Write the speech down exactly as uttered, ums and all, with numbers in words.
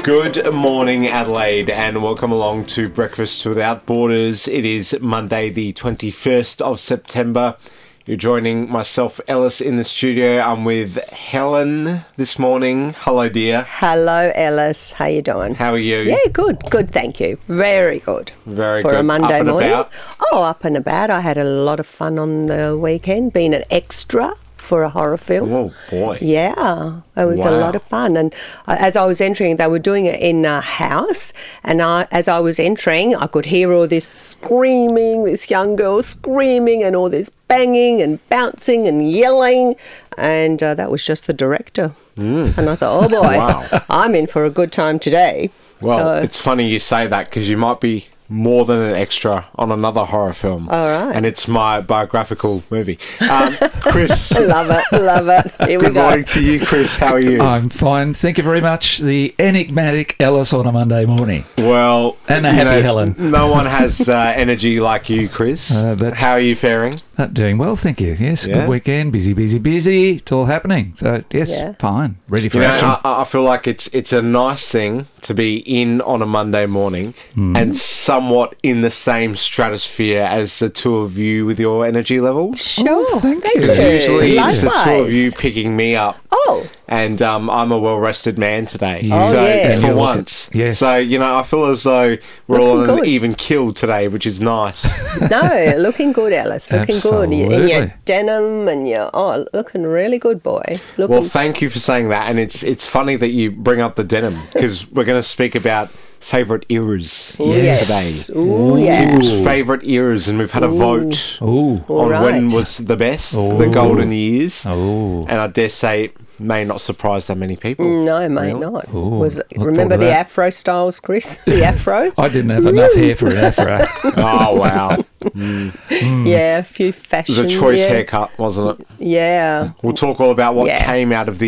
Good morning, Adelaide, and welcome along to Breakfast Without Borders. It is Monday, the twenty-first of September. You're joining myself, Ellis, in the studio. I'm with Helen this morning. Hello, dear. Hello, Ellis. How you doing? How are you? Yeah, good. Good, thank you. Very good. Very For good. a Monday Up and morning. about? Oh, up and about. I had a lot of fun on the weekend, being an extra for a horror film. Oh, boy. Yeah, it was Wow. a lot of fun. And uh, as I was entering, they were doing it in a house. And I, as I was entering, I could hear all this screaming, this young girl screaming, and all this banging and bouncing and yelling. And uh, that was just the director. Mm. And I thought, oh boy, Wow. I'm in for a good time today. Well, So- it's funny you say that because you might be more than an extra on another horror film. All right. And it's my biographical movie. Um, Chris. love it, love it. Here we Good go. morning to you, Chris. How are you? I'm fine. Thank you very much. The enigmatic Ellis on a Monday morning. Well, And a you happy know, Helen. No one has uh, energy like you, Chris. Uh, that's- How are you faring? Uh, doing well, thank you. Yes, Yeah. good weekend. Busy, busy, busy. It's all happening. So, yes, Yeah. fine. Ready for You know, action. I, I feel like it's it's a nice thing to be in on a Monday morning and somewhat in the same stratosphere as the two of you with your energy levels. Sure, Oh, thank you. Because usually it's the two of Likewise. you picking me up. Oh, And um, I'm a well-rested man today. Oh, so yeah. And for you're looking- once. yes. So, you know, I feel as though we're all Looking on an good. even kill today, which is nice. no, looking good, Alice. Looking good. You- In your Absolutely. denim and your, oh, looking really good, boy. Looking Well, thank you for saying that. And it's it's funny that you bring up the denim because we're going to speak about favourite eras Ooh, yes. today. Ooh, yeah. People's favourite eras, and we've had a vote Ooh. All on when right. was the best, Ooh. the golden years. Oh. And I dare say it may not surprise that many people. No, it may Really? not. Ooh, Was look remember forward to the that. afro styles, Chris? The afro? I didn't have enough hair for an afro. Oh, wow. Yeah, a few It fashion. was a choice yeah. haircut, wasn't it? Yeah. We'll talk all about what Yeah. came out of the